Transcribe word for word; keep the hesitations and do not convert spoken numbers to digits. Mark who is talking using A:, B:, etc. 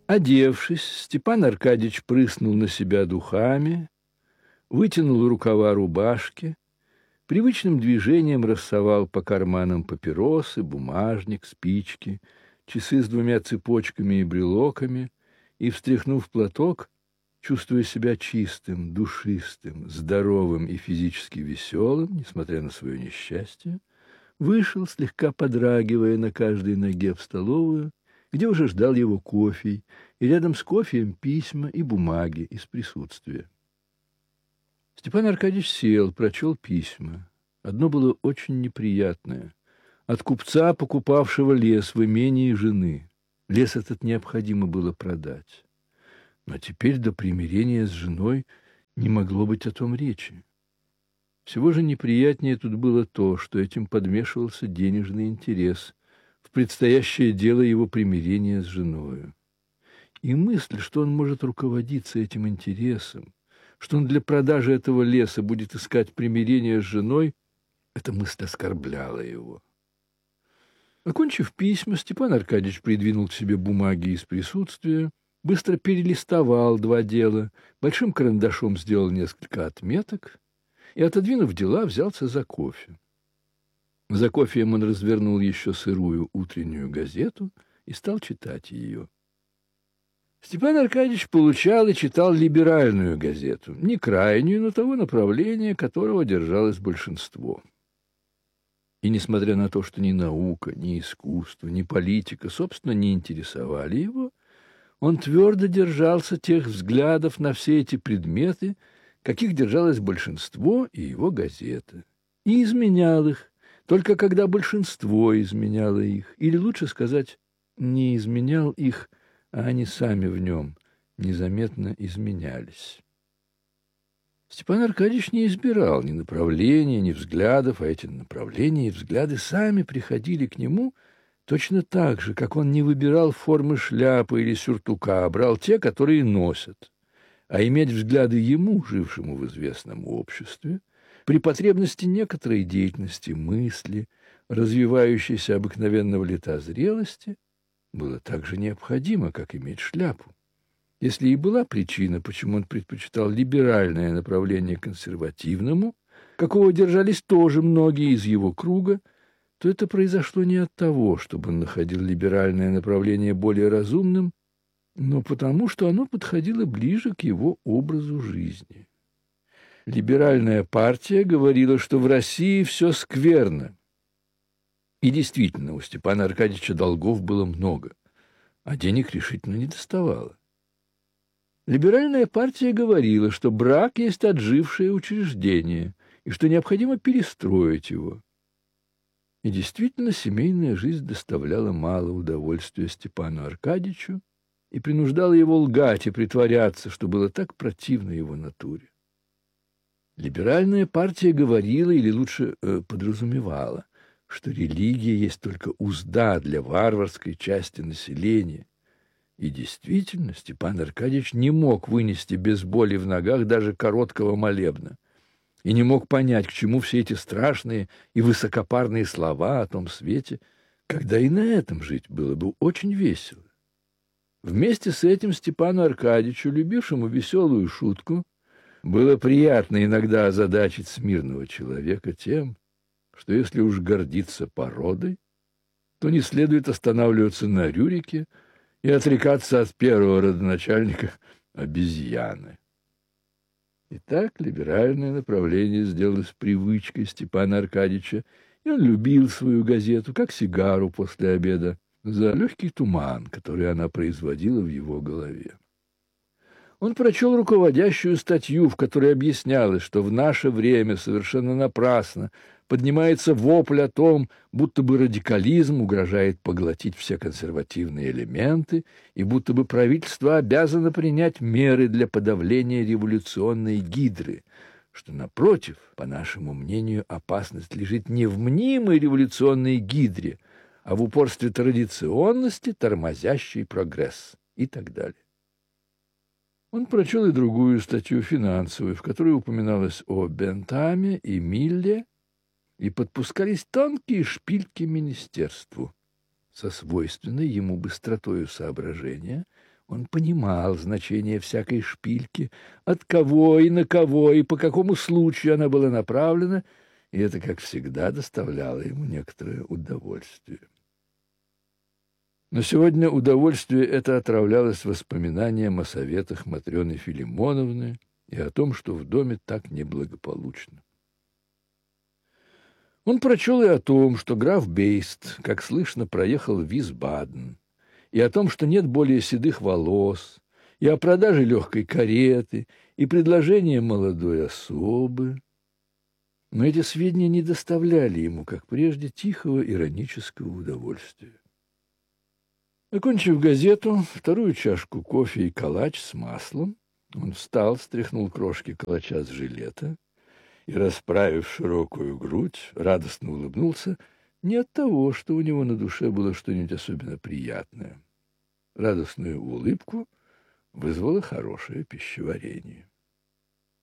A: Одевшись, Степан Аркадьич прыснул на себя духами, вытянул рукава рубашки, привычным движением рассовал по карманам папиросы, бумажник, спички, часы с двумя цепочками и брелоками и, встряхнув платок, чувствуя себя чистым, душистым, здоровым и физически веселым, несмотря на свое несчастье, вышел, слегка подрагивая на каждой ноге, в столовую, где уже ждал его кофе, и рядом с кофеем письма и бумаги из присутствия. Степан Аркадьич сел, прочел письма. Одно было очень неприятное. От купца, покупавшего лес в имении жены. Лес этот необходимо было продать. Но теперь до примирения с женой не могло быть о том речи. Всего же неприятнее тут было то, что этим подмешивался денежный интерес в предстоящее дело его примирения с женою. И мысль, что он может руководиться этим интересом, что он для продажи этого леса будет искать примирение с женой, эта мысль оскорбляла его. Окончив письма, Степан Аркадьич придвинул к себе бумаги из присутствия, быстро перелистовал два дела, большим карандашом сделал несколько отметок и, отодвинув дела, взялся за кофе. За кофеем он развернул еще сырую утреннюю газету и стал читать ее. Степан Аркадьич получал и читал либеральную газету, не крайнюю, но того направления, которого держалось большинство. И несмотря на то, что ни наука, ни искусство, ни политика, собственно, не интересовали его, он твердо держался тех взглядов на все эти предметы, каких держалось большинство и его газета, и изменял их, только когда большинство изменяло их, или, лучше сказать, не изменял их, а они сами в нем незаметно изменялись. Степан Аркадьич не избирал ни направления, ни взглядов, а эти направления и взгляды сами приходили к нему точно так же, как он не выбирал формы шляпы или сюртука, а брал те, которые носят. А иметь взгляды ему, жившему в известном обществе, при потребности некоторой деятельности мысли, развивающейся обыкновенно в лета зрелости, было так же необходимо, как иметь шляпу. Если и была причина, почему он предпочитал либеральное направление консервативному, какого держались тоже многие из его круга, то это произошло не от того, чтобы он находил либеральное направление более разумным, но потому, что оно подходило ближе к его образу жизни. Либеральная партия говорила, что в России все скверно. И действительно, у Степана Аркадьича долгов было много, а денег решительно не доставало. Либеральная партия говорила, что брак есть отжившее учреждение, и что необходимо перестроить его. И действительно, семейная жизнь доставляла мало удовольствия Степану Аркадьичу и принуждала его лгать и притворяться, что было так противно его натуре. Либеральная партия говорила, или лучше э, подразумевала, что религия есть только узда для варварской части населения. И действительно, Степан Аркадьич не мог вынести без боли в ногах даже короткого молебна и не мог понять, к чему все эти страшные и высокопарные слова о том свете, когда и на этом жить было бы очень весело. Вместе с этим Степану Аркадьичу, любившему веселую шутку, было приятно иногда озадачить смирного человека тем, что если уж гордиться породой, то не следует останавливаться на Рюрике и отрекаться от первого родоначальника обезьяны. Итак, либеральное направление сделалось привычкой Степана Аркадьича, и он любил свою газету, как сигару после обеда, за легкий туман, который она производила в его голове. Он прочел руководящую статью, в которой объяснялось, что в наше время совершенно напрасно поднимается вопль о том, будто бы радикализм угрожает поглотить все консервативные элементы и будто бы правительство обязано принять меры для подавления революционной гидры, что, напротив, по нашему мнению, опасность лежит не в мнимой революционной гидре, а в упорстве традиционности, тормозящей прогресс, и так далее. Он прочел и другую статью финансовую, в которой упоминалось о Бентаме и Милле, и подпускались тонкие шпильки министерству. Со свойственной ему быстротою соображения Он понимал значение всякой шпильки, от кого и на кого и по какому случаю она была направлена, и это, как всегда, доставляло ему некоторое удовольствие. Но сегодня удовольствие это отравлялось воспоминанием о советах Матрёны Филимоновны и о том, что в доме так неблагополучно. Он прочел и о том, что граф Бейст, как слышно, проехал в Висбаден, и о том, что нет более седых волос, и о продаже легкой кареты, и предложении молодой особы. Но эти сведения не доставляли ему, как прежде, тихого иронического удовольствия. Окончив газету, вторую чашку кофе и калач с маслом, он встал, стряхнул крошки калача с жилета и, расправив широкую грудь, радостно улыбнулся не от того, что у него на душе было что-нибудь особенно приятное. Радостную улыбку вызвало хорошее пищеварение.